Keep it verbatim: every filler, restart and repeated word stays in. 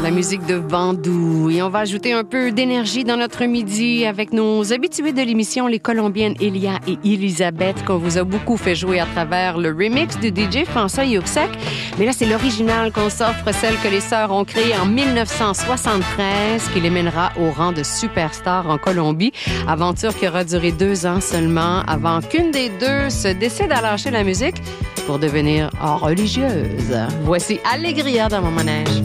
La musique de Bandou. Et on va ajouter un peu d'énergie dans notre midi avec nos habitués de l'émission, les Colombiennes Elia et Elisabeth, qu'on vous a beaucoup fait jouer à travers le remix du D J François Youxek. Mais là, c'est l'original qu'on s'offre, celle que les sœurs ont créée en dix-neuf cent soixante-treize, qui les mènera au rang de superstar en Colombie. Aventure qui aura duré deux ans seulement avant qu'une des deux se décide à lâcher la musique pour devenir religieuse. Voici Allegria dans mon manège.